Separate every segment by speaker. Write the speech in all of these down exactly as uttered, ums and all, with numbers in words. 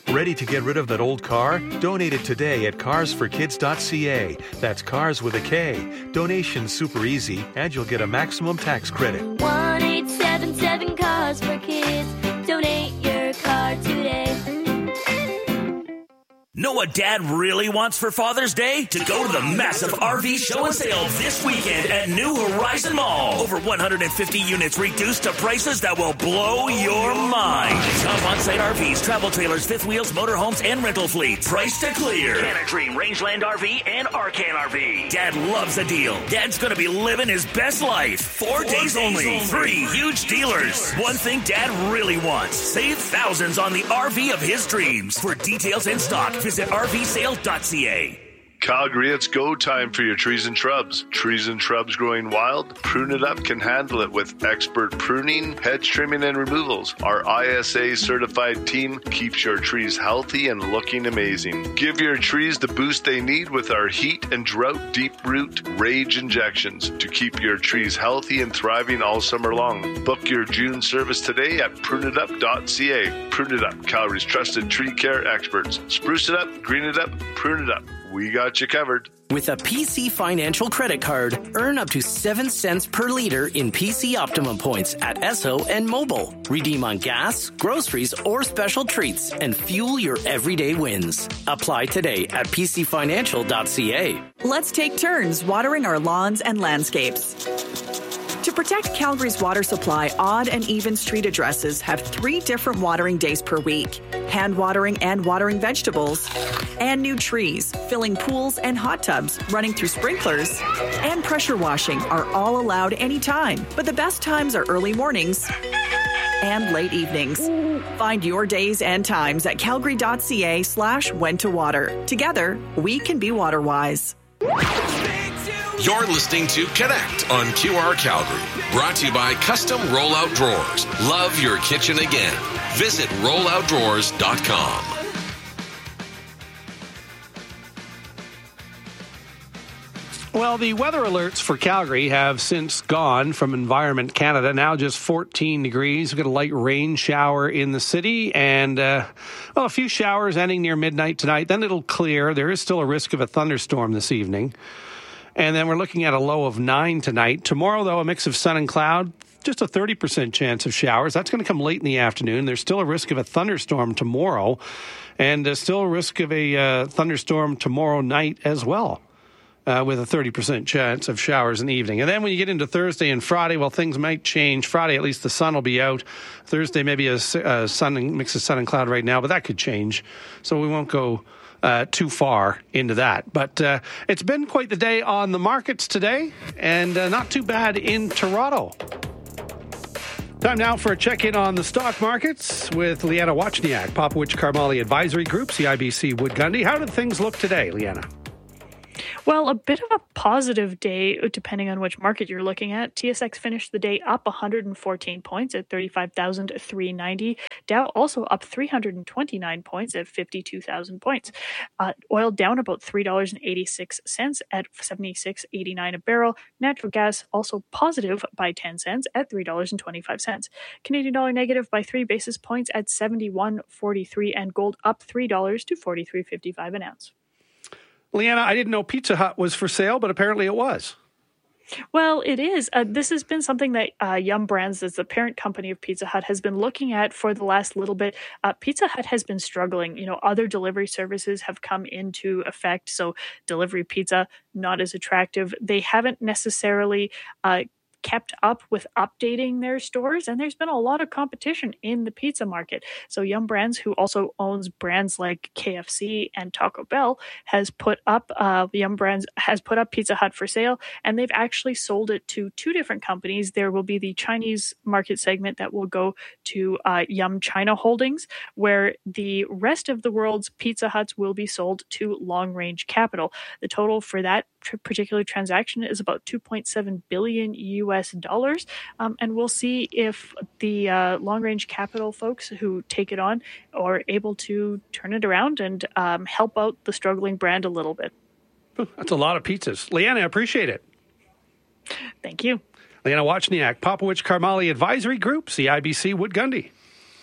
Speaker 1: Ready to get rid of that old car? Donate it today at cars for kids dot c a. That's cars with a K. Donation's super easy, and you'll get a maximum tax credit.
Speaker 2: one eight seven seven Cars for Kids. Donate your car today.
Speaker 3: Know what Dad really wants for Father's Day? To go to the massive R V show and sale this weekend at New Horizon Mall. Over one hundred fifty units reduced to prices that will blow your mind. Shop on-site R Vs, travel trailers, fifth wheels, motorhomes, and rental fleets. Price to clear. Canna Dream, Rangeland R V, and Arcan R V. Dad loves a deal. Dad's going to be living his best life. Four, Four days, days only. only. Three huge dealers. One thing Dad really wants. Save thousands on the R V of his dreams. For details in stock, visit r v sale dot c a.
Speaker 4: Calgary, it's go time for your trees and shrubs. Trees and shrubs growing wild? Prune It Up can handle it with expert pruning, hedge trimming, and removals. Our I S A certified team keeps your trees healthy and looking amazing. Give your trees the boost they need with our heat and drought deep root rage injections to keep your trees healthy and thriving all summer long. Book your June service today at prune it up dot c a. Prune It Up, Calgary's trusted tree care experts. Spruce it up, green it up, prune it up. We got you covered.
Speaker 5: With a P C Financial credit card, earn up to seven cents per liter in P C Optimum points at Esso and Mobile. Redeem on gas, groceries, or special treats and fuel your everyday wins. Apply today at p c financial dot c a.
Speaker 6: Let's take turns watering our lawns and landscapes. To protect Calgary's water supply, odd and even street addresses have three different watering days per week. Hand watering and watering vegetables, and new trees, filling pools and hot tubs, running through sprinklers, and pressure washing are all allowed anytime. But the best times are early mornings and late evenings. Find your days and times at calgary dot c a slash when to water. Together, we can be water wise.
Speaker 7: You're listening to Connect on Q R Calgary. Brought to you by Custom Rollout Drawers. Love your kitchen again. Visit rollout drawers dot com.
Speaker 8: Well, the weather alerts for Calgary have since gone from Environment Canada. Now just fourteen degrees. We've got a light rain shower in the city and, uh, well, a few showers ending near midnight tonight. Then it'll clear. There is still a risk of a thunderstorm this evening. And then we're looking at a low of nine tonight. Tomorrow, though, a mix of sun and cloud, just a thirty percent chance of showers. That's going to come late in the afternoon. There's still a risk of a thunderstorm tomorrow, and uh, still a risk of a uh, thunderstorm tomorrow night as well, uh, with a thirty percent chance of showers in the evening. And then when you get into Thursday and Friday, well, things might change. Friday, at least the sun will be out. Thursday, maybe a, a sun and, mix of sun and cloud right now, but that could change. So we won't go Uh, too far into that. But uh, it's been quite the day on the markets today, and uh, not too bad in Toronto. Time now for a check-in on the stock markets with Leanna Wachniak, Popowich Karmali Advisory Group, C I B C Wood Gundy. How did things look today, Leanna?
Speaker 9: Well, a bit of a positive day, depending on which market you're looking at. T S X finished the day up one hundred fourteen points at thirty-five thousand three hundred ninety. Dow also up three hundred twenty-nine points at fifty-two thousand points. Uh, oil down about three dollars and eighty-six cents at seventy-six eighty-nine a barrel. Natural gas also positive by ten cents at three dollars and twenty-five cents. Canadian dollar negative by three basis points at seventy-one forty-three, and gold up three dollars to forty-three fifty-five an ounce.
Speaker 8: Leanna, I didn't know Pizza Hut was for sale, but apparently it was.
Speaker 9: Well, it is. Uh, this has been something that uh, Yum Brands, as the parent company of Pizza Hut, has been looking at for the last little bit. Uh, Pizza Hut has been struggling. You know, other delivery services have come into effect, so delivery pizza not as attractive. They haven't necessarily uh, kept up with updating their stores, and there's been a lot of competition in the pizza market. So Yum Brands, who also owns brands like K F C and Taco Bell, has put up uh, Yum Brands has put up Pizza Hut for sale, and they've actually sold it to two different companies. There will be the Chinese market segment that will go to uh, Yum China Holdings, where the rest of the world's Pizza Huts will be sold to Long Range Capital. The total for that particular transaction is about two point seven billion U S dollars, um, and we'll see if the uh, Long Range Capital folks who take it on are able to turn it around and um, help out the struggling brand a little bit.
Speaker 8: That's a lot of pizzas. Leanna, I appreciate it.
Speaker 9: Thank you.
Speaker 8: Leanna Wachniak, Popowich Karmali Advisory Group, C I B C Wood Gundy.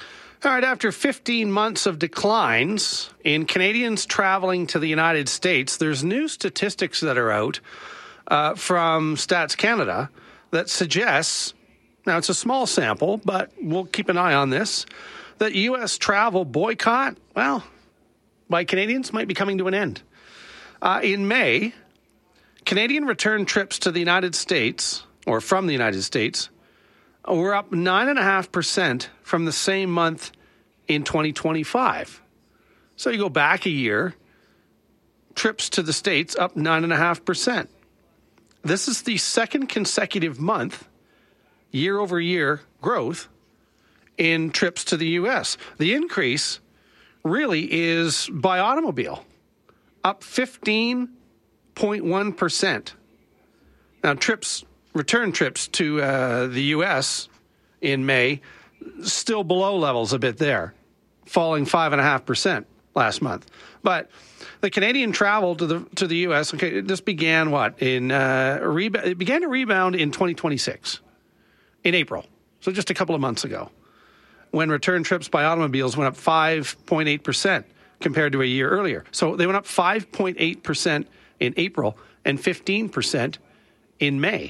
Speaker 8: All right, after fifteen months of declines in Canadians traveling to the United States, there's new statistics that are out uh, from Stats Canada that suggests, now it's a small sample, but we'll keep an eye on this, that U S travel boycott, well, by Canadians might be coming to an end. Uh, in May, Canadian return trips to the United States, or from the United States, were up nine point five percent from the same month in twenty twenty-five. So you go back a year, trips to the States up nine point five percent. This is the second consecutive month, year-over-year growth in trips to the U S. The increase really is by automobile, up fifteen point one percent. Now, trips, return trips to uh, the U S in May, still below levels a bit there, falling five point five percent last month. But the Canadian travel to the to the U S, okay, this began what? in uh, reba- It began to rebound in twenty twenty-six, in April, so just a couple of months ago, when return trips by automobiles went up five point eight percent compared to a year earlier. So they went up five point eight percent in April and fifteen percent in May.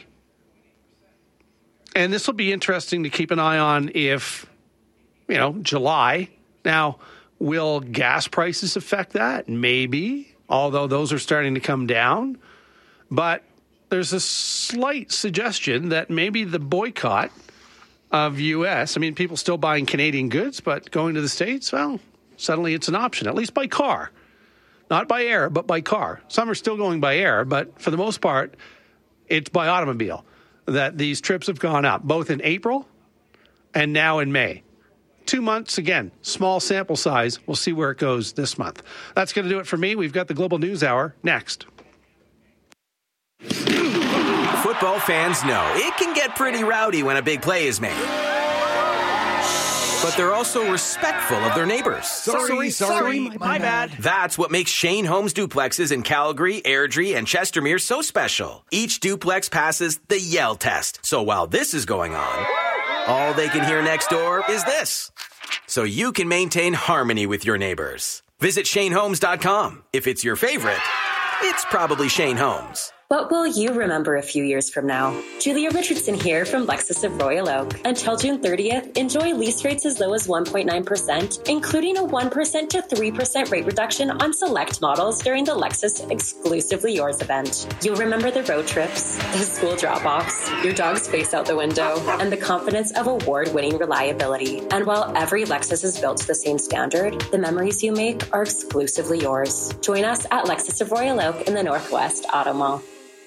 Speaker 8: And this will be interesting to keep an eye on if, you know, July. Now, will gas prices affect that? Maybe, although those are starting to come down. But there's a slight suggestion that maybe the boycott of U S, I mean, people still buying Canadian goods, but going to the States, well, suddenly it's an option, at least by car. Not by air, but by car. Some are still going by air, but for the most part, it's by automobile that these trips have gone up, both in April and now in May. Two months, again, small sample size. We'll see where it goes this month. That's going to do it for me. We've got the Global News Hour next.
Speaker 10: Football fans know it can get pretty rowdy when a big play is made. But they're also respectful of their neighbors.
Speaker 11: Sorry, sorry, sorry my, my bad.
Speaker 10: That's what makes Shane Homes duplexes in Calgary, Airdrie, and Chestermere so special. Each duplex passes the Yell test. So while this is going on, all they can hear next door is this. So you can maintain harmony with your neighbors. Visit Shane Homes dot com. If it's your favorite, it's probably Shane Homes.
Speaker 12: What will you remember a few years from now? Julia Richardson here from Lexus of Royal Oak. Until June thirtieth, enjoy lease rates as low as one point nine percent, including a one percent to three percent rate reduction on select models during the Lexus Exclusively Yours event. You'll remember the road trips, the school drop-offs, your dog's face out the window, and the confidence of award-winning reliability. And while every Lexus is built to the same standard, the memories you make are exclusively yours. Join us at Lexus of Royal Oak in the Northwest Auto Mall.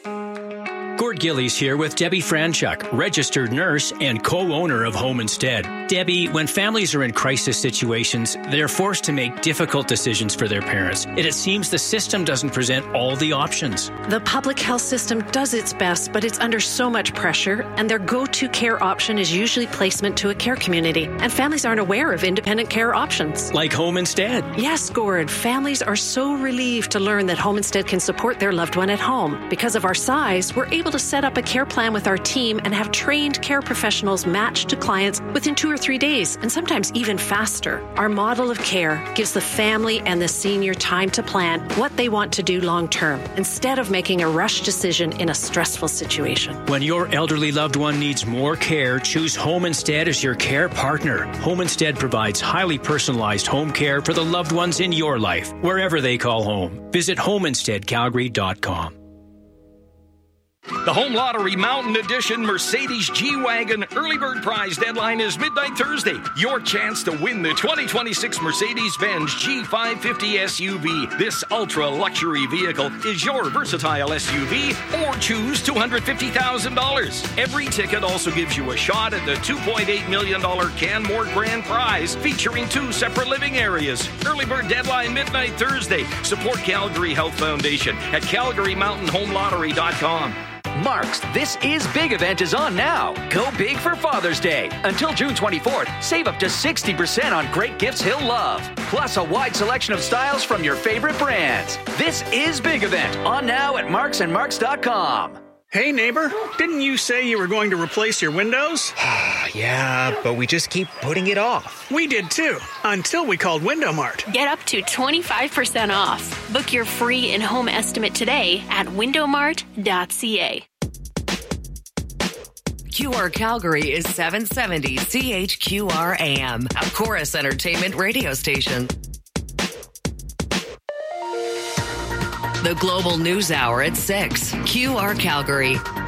Speaker 13: Gord Gillies here with Debbie Franchuk, registered nurse and co-owner of Home Instead. Debbie, when families are in crisis situations, they're forced to make difficult decisions for their parents, and it seems the system doesn't present all the options.
Speaker 14: The public health system does its best, but it's under so much pressure, and their go-to care option is usually placement to a care community, and families aren't aware of independent care options.
Speaker 13: Like Home Instead.
Speaker 14: Yes, Gord. Families are so relieved to learn that Home Instead can support their loved one at home. Because of our size, we're able to set up a care plan with our team and have trained care professionals matched to clients within two or three days, and sometimes even faster. Our model of care gives the family and the senior time to plan what they want to do long term, instead of making a rushed decision in a stressful situation.
Speaker 13: When your elderly loved one needs more care, choose Home Instead as your care partner. Home Instead provides highly personalized home care for the loved ones in your life, wherever they call home. Visit home instead calgary dot com.
Speaker 15: The Home Lottery Mountain Edition Mercedes G-Wagon Early Bird Prize deadline is midnight Thursday. Your chance to win the twenty twenty-six Mercedes-Benz G five fifty S U V. This ultra-luxury vehicle is your versatile S U V, or choose two hundred fifty thousand dollars. Every ticket also gives you a shot at the two point eight million dollars Canmore Grand Prize, featuring two separate living areas. Early Bird deadline midnight Thursday. Support Calgary Health Foundation at calgary mountain home lottery dot com.
Speaker 16: Mark's This Is Big event is on now. Go big for Father's Day. Until June twenty-fourth, save up to sixty percent on great gifts he'll love. Plus a wide selection of styles from your favorite brands. This Is Big event on now at marks and marks dot com.
Speaker 17: Hey, neighbor, didn't you say you were going to replace your windows?
Speaker 18: Yeah, but we just keep putting it off.
Speaker 17: We did too, until we called Window Mart.
Speaker 19: Get up to twenty-five percent off. Book your free in-home estimate today at window mart dot c a.
Speaker 20: Q R Calgary is seven seventy C H Q R A M, a Chorus Entertainment radio station. The Global News Hour at six. Q R Calgary.